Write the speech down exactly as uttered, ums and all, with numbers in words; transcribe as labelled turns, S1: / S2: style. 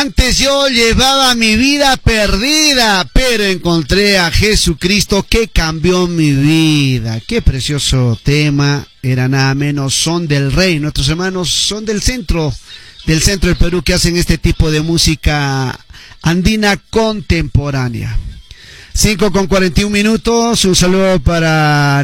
S1: Antes yo llevaba mi vida perdida, pero encontré a Jesucristo que cambió mi vida. Qué precioso tema, era nada menos Son del Rey. Nuestros hermanos son del centro, del centro del Perú, que hacen este tipo de música andina contemporánea. cinco con cuarenta y un minutos, un saludo para